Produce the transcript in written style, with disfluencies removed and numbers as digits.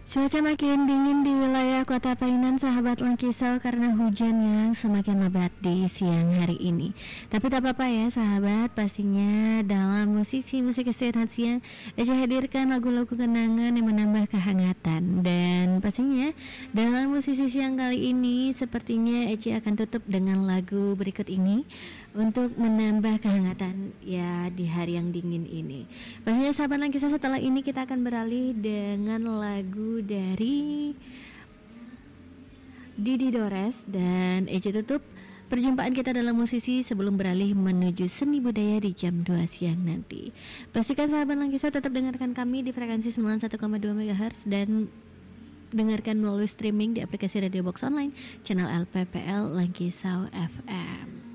Cuaca makin dingin di wilayah Kota Painan, sahabat Langkisau, karena hujan yang semakin lebat di siang hari ini. Tapi tak apa-apa ya sahabat, pastinya dalam musisi musik istirahat siang Ece hadirkan lagu-lagu kenangan yang menambah kehangatan. Dan pastinya dalam musisi siang kali ini sepertinya Ece akan tutup dengan lagu berikut ini untuk menambah kehangatan ya di hari yang dingin ini. Pastinya sahabat Langkisau, setelah ini kita akan beralih dengan lagu dari Didi Dores, dan Ece tutup perjumpaan kita dalam musisi sebelum beralih menuju seni budaya di jam 2 siang nanti. Pastikan sahabat Langkisau tetap dengarkan kami di frekuensi 91,2 MHz dan dengarkan melalui streaming di aplikasi Radio Box Online channel LPPL Langkisau FM.